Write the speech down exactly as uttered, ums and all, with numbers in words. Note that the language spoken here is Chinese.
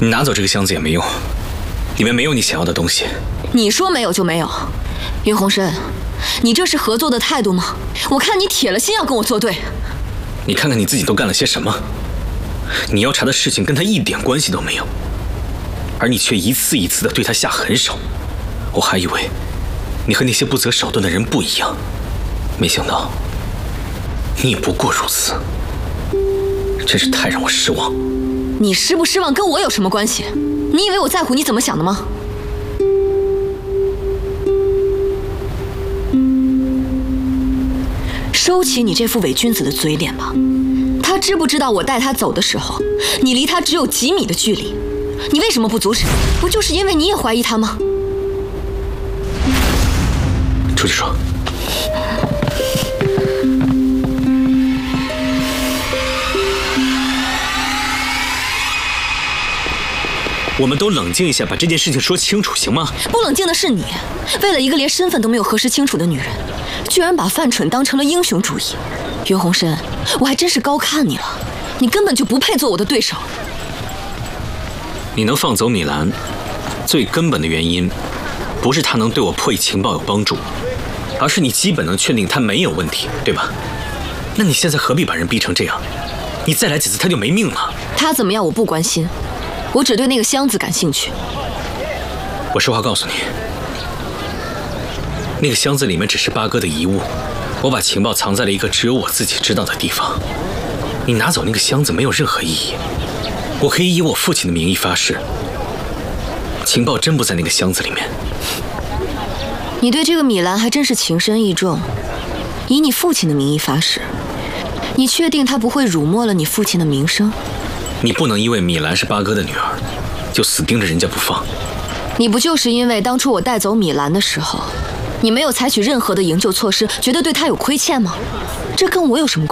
你拿走这个箱子也没用，里面没有你想要的东西。 你说没有就没有，云鸿深，你这是合作的态度吗？我看你铁了心要跟我作对。 你看看你自己都干了些什么，你要查的事情跟他一点关系都没有，而你却一次一次的对他下狠手。我还以为你和那些不择手段的人不一样，没想到你也不过如此，真是太让我失望。 你失不失望跟我有什么关系？你以为我在乎你怎么想的吗？收起你这副伪君子的嘴脸吧。他知不知道我带他走的时候，你离他只有几米的距离？你为什么不阻止？不就是因为你也怀疑他吗？ 出去说。我们都冷静一下，把这件事情说清楚，行吗？ 不冷静的是你，为了一个连身份都没有核实清楚的女人，居然把范蠢当成了英雄主义。云鸿深，我还真是高看你了，你根本就不配做我的对手。 你能放走米兰，最根本的原因，不是他能对我破译情报有帮助，而是你基本能确定他没有问题，对吧？那你现在何必把人逼成这样？你再来几次他就没命了。 他怎么样我不关心，我只对那个箱子感兴趣。 我实话告诉你，那个箱子里面只是八哥的遗物，我把情报藏在了一个只有我自己知道的地方。你拿走那个箱子没有任何意义，我可以以我父亲的名义发誓，情报真不在那个箱子里面。 你对这个米兰还真是情深意重，以你父亲的名义发誓，你确定他不会辱没了你父亲的名声？ 你不能因为米兰是八哥的女儿，就死盯着人家不放。 你不就是因为当初我带走米兰的时候，你没有采取任何的营救措施，觉得对他有亏欠吗？这跟我有什么关系？